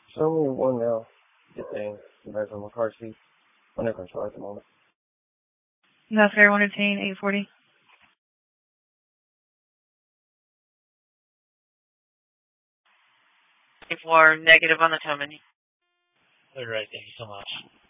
Show me one now. Good thing. The guys on my car seat. Under control at the moment. NASCAR 118, 840. For negative on the Tammany. All right, thank you so much.